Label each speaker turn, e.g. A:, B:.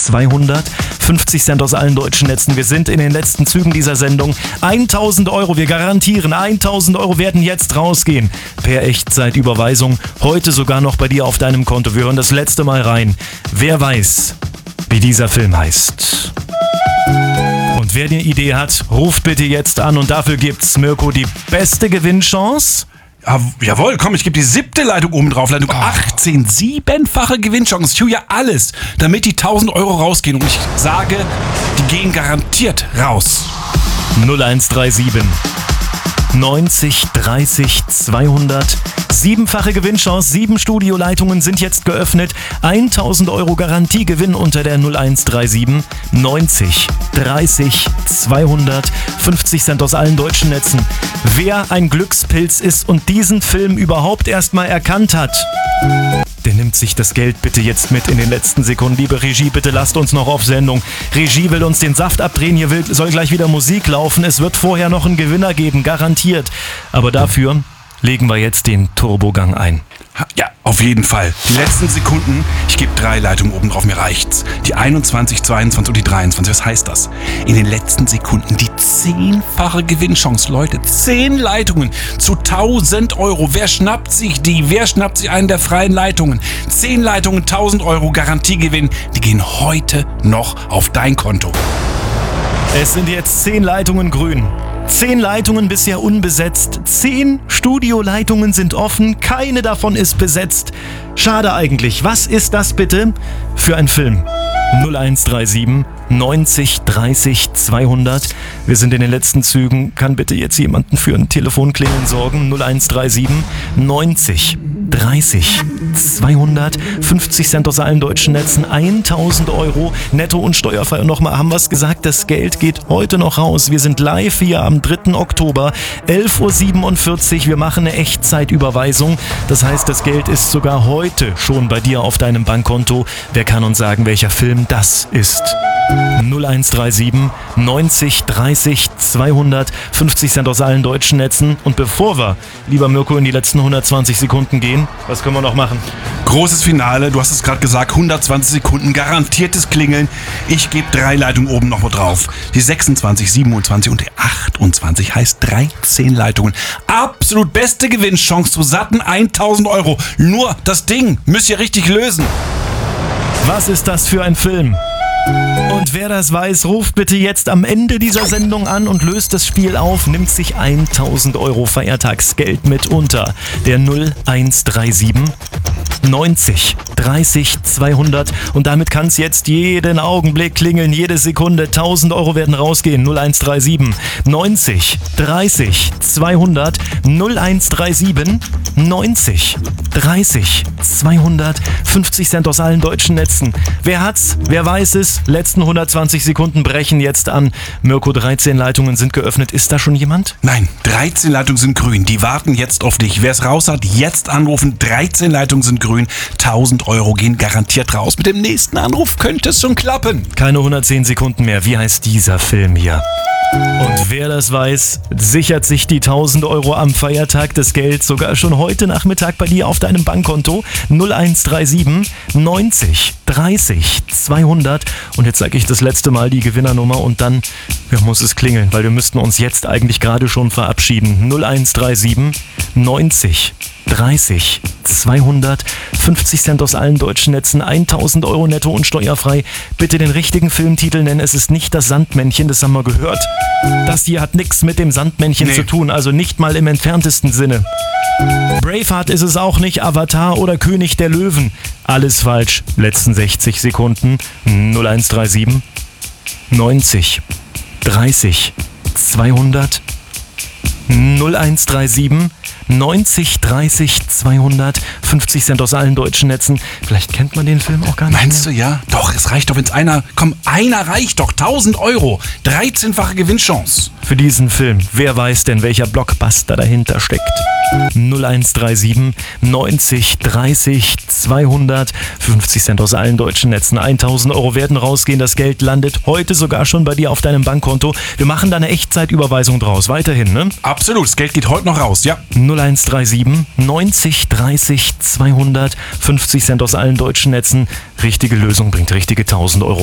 A: 200, 50 Cent aus allen deutschen Netzen. Wir sind in den letzten Zügen dieser Sendung. 1000 Euro, wir garantieren, 1000 Euro werden jetzt rausgehen. Per Echtzeitüberweisung, heute sogar noch bei dir auf deinem Konto. Wir hören das letzte Mal rein. Wer weiß, wie dieser Film heißt? Und wer die Idee hat, ruft bitte jetzt an und dafür gibt's Mirko die beste Gewinnchance.
B: Jawohl, komm, ich gebe die 7. Leitung oben drauf. Leitung 18, 7-fache Gewinnchance. Ich tue ja alles, damit die 1000 Euro rausgehen. Und ich sage, die gehen garantiert raus.
A: 0137 90 30 200. 7-fache Gewinnchance, 7 Studioleitungen sind jetzt geöffnet. 1000 Euro Garantiegewinn unter der 0137 90 30 200. 50 Cent aus allen deutschen Netzen. Wer ein Glückspilz ist und diesen Film überhaupt erstmal erkannt hat, der nimmt sich das Geld bitte jetzt mit in den letzten Sekunden. Liebe Regie, bitte lasst uns noch auf Sendung. Regie will uns den Saft abdrehen, hier soll gleich wieder Musik laufen. Es wird vorher noch einen Gewinner geben, garantiert. Aber dafür legen wir jetzt den Turbogang ein.
B: Ja, auf jeden Fall. Die letzten Sekunden, ich gebe 3 Leitungen oben drauf, mir reicht's. Die 21, 22 und die 23, was heißt das? In den letzten Sekunden die 10-fache Gewinnchance, Leute. 10 Leitungen zu 1000 Euro. Wer schnappt sich die? Wer schnappt sich einen der freien Leitungen? 10 Leitungen, 1000 Euro Garantiegewinn. Die gehen heute noch auf dein Konto.
A: Es sind jetzt 10 Leitungen grün. 10 Leitungen bisher unbesetzt, 10 Studioleitungen sind offen, keine davon ist besetzt. Schade eigentlich. Was ist das bitte für ein Film? 0137 90 30 200. Wir sind in den letzten Zügen. Kann bitte jetzt jemanden für ein Telefonklingeln sorgen? 0137 90 30 200. 50 Cent aus allen deutschen Netzen. 1000 Euro netto und steuerfrei. Und nochmal haben wir es gesagt, das Geld geht heute noch raus. Wir sind live hier am 3. Oktober, 11.47 Uhr. Wir machen eine Echtzeitüberweisung. Das heißt, das Geld ist sogar heute schon bei dir auf deinem Bankkonto. Wer kann uns sagen, welcher Film das ist? 0137 90 30 200, 50 Cent aus allen deutschen Netzen. Und bevor wir, lieber Mirko, in die letzten 120 Sekunden gehen, was können wir noch machen?
B: Großes Finale, du hast es gerade gesagt, 120 Sekunden, garantiertes Klingeln. Ich gebe 3 Leitungen oben noch mal drauf. Die 26, 27 und die 28 heißt 13 Leitungen. Absolut beste Gewinnchance zu satten 1000 Euro. Nur das Ding müsst ihr richtig lösen.
A: Was ist das für ein Film? Und wer das weiß, ruft bitte jetzt am Ende dieser Sendung an und löst das Spiel auf, nimmt sich 1000 Euro Feiertagsgeld mit unter der 0137 90 30 200 und damit kann es jetzt jeden Augenblick klingeln, jede Sekunde. 1000 Euro werden rausgehen. 0137 90 30 200 0137 90 30 200 50 Cent aus allen deutschen Netzen. Wer hat's? Wer weiß es? Letzten 120 Sekunden brechen jetzt an. Mirko, 13 Leitungen sind geöffnet. Ist da schon jemand?
B: Nein, 13 Leitungen sind grün. Die warten jetzt auf dich. Wer es raus hat, jetzt anrufen. 13 Leitungen sind grün. 1000 Euro gehen garantiert raus. Mit dem nächsten Anruf könnte es schon klappen.
A: Keine 110 Sekunden mehr. Wie heißt dieser Film hier? Und wer das weiß, sichert sich die 1000 Euro am Feiertag, das Geld sogar schon heute Nachmittag bei dir auf deinem Bankkonto. 0137 90 30 200. Und jetzt sage ich das letzte Mal die Gewinnernummer und dann muss es klingeln, weil wir müssten uns jetzt eigentlich gerade schon verabschieden. 0137 90 30 200, 50 Cent aus allen deutschen Netzen, 1000 Euro netto und steuerfrei. Bitte den richtigen Filmtitel nennen. Es ist nicht das Sandmännchen, das haben wir gehört. Das hier hat nichts mit dem Sandmännchen zu tun, also nicht mal im entferntesten Sinne. Braveheart ist es auch nicht, Avatar oder König der Löwen. Alles falsch. Letzten 60 Sekunden. 0137 90 30 200 0137 90 30 200, 50 Cent aus allen deutschen Netzen. Vielleicht kennt man den Film auch gar nicht.
B: Meinst du, ja? Doch, es reicht doch, wenn es einer reicht doch. 1000 Euro. 13-fache Gewinnchance.
A: Für diesen Film, wer weiß denn, welcher Blockbuster dahinter steckt? 0137 90 30 200, 50 Cent aus allen deutschen Netzen. 1000 Euro werden rausgehen. Das Geld landet heute sogar schon bei dir auf deinem Bankkonto. Wir machen da eine Echtzeitüberweisung draus. Weiterhin, ne?
B: Absolut, das Geld geht heute noch raus, ja.
A: 0137 90 30 200, 50 Cent aus allen deutschen Netzen. Richtige Lösung bringt richtige 1000 Euro.